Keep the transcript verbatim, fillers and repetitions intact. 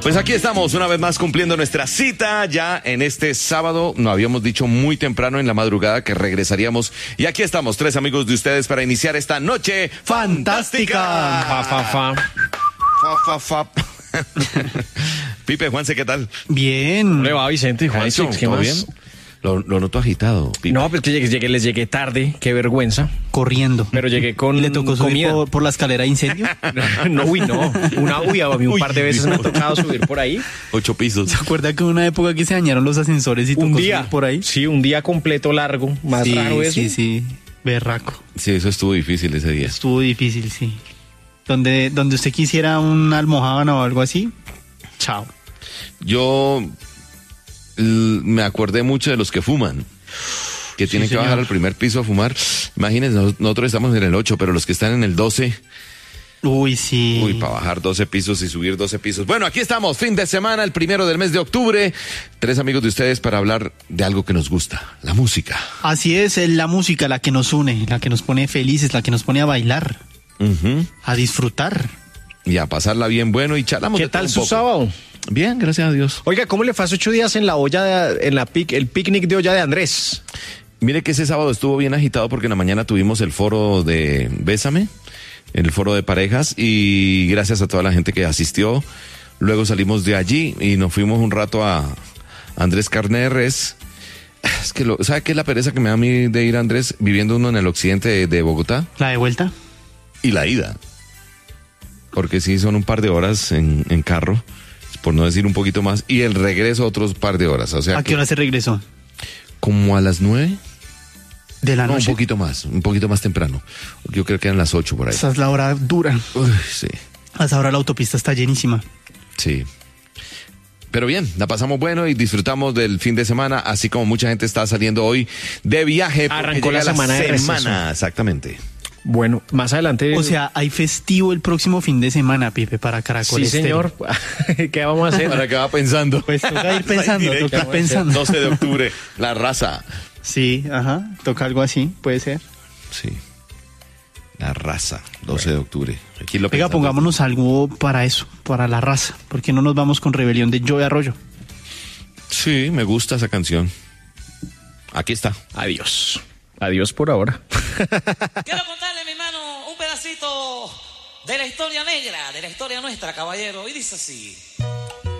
Pues aquí estamos una vez más cumpliendo nuestra cita ya en este sábado. Nos habíamos dicho muy temprano en la madrugada que regresaríamos y aquí estamos, tres amigos de ustedes para iniciar esta noche fantástica. Fa, fa, fa. Fa, fa, fa. Pipe, Juanse, ¿qué tal? Bien. ¿Cómo le va, Vicente y Juanse? ¿Todo ¿Qué bien? más? Lo, lo noto agitado, Pipe. No, pues que llegué, llegué, les llegué tarde, qué vergüenza. Corriendo. Pero llegué con ¿Y le tocó subir comida. por, por la escalera de incendio? No, uy, no. Una uy, a mí un Uy, par de veces me ha Dios. tocado subir por ahí. Ocho pisos. ¿Se acuerda que en una época que se dañaron los ascensores y tocó Un día. subir por ahí? Sí, un día completo largo. Más sí, raro eso. Sí, sí, berraco. Sí, eso estuvo difícil ese día. Estuvo difícil, sí. Donde, donde usted quisiera una almohábana o algo así, chao. Yo l- me acordé mucho de los que fuman, que tienen que señor. bajar al primer piso a fumar. Imagínense, nos- nosotros estamos en el ocho, pero los que están en el doce, Uy, sí. uy, para bajar doce pisos y subir doce pisos. Bueno, aquí estamos, fin de semana, el primero del mes de octubre. Tres amigos de ustedes para hablar de algo que nos gusta, la música. Así es, es la música la que nos une, la que nos pone felices, la que nos pone a bailar, Ujú. a disfrutar. Y a pasarla bien bueno y charlamos ¿Qué de todo tal un su poco. sábado? Bien, gracias a Dios. Oiga, ¿cómo le fue hace ocho días en la olla, de- en la pic, el picnic de olla de Andrés? Mire que ese sábado estuvo bien agitado porque en la mañana tuvimos el foro de Bésame, el foro de parejas, y gracias a toda la gente que asistió. Luego salimos de allí y nos fuimos un rato a Andrés Carne de Res. Es que, lo, ¿sabe qué es la pereza que me da a mí de ir a Andrés viviendo uno en el occidente de, de Bogotá? La de vuelta. Y la ida. Porque sí, son un par de horas en, en carro, por no decir un poquito más, y el regreso otros par de horas. O sea, ¿A qué hora se regresó? como a las nueve. De la No, un noche. poquito más, un poquito más temprano. Yo creo que eran las ocho por ahí. Esa es la hora dura. Uy, sí, A esa hora la autopista está llenísima. sí. Pero bien, la pasamos bueno y disfrutamos del fin de semana, así como mucha gente está saliendo hoy de viaje. porque Arrancó la llega semana de receso. semana, exactamente. Bueno, más adelante. O sea, hay festivo el próximo fin de semana, Pipe, para Caracol sí, Estéreo. señor. ¿Qué vamos a hacer? ¿Para qué va pensando? Pues toca ir pensando, Directo. toca ir pensando. doce de octubre, la raza. Sí, ajá, toca algo así, puede ser. Sí. La raza, doce de octubre. Aquí lo Venga, pensamos. pongámonos algo para eso, para la raza. ¿Por qué no nos vamos con Rebelión de Joey Arroyo? Sí, me gusta esa canción. Aquí está. Adiós. Adiós por ahora. Quiero contarle, mi hermano, un pedacito de la historia negra, de la historia nuestra, caballero. Y dice así.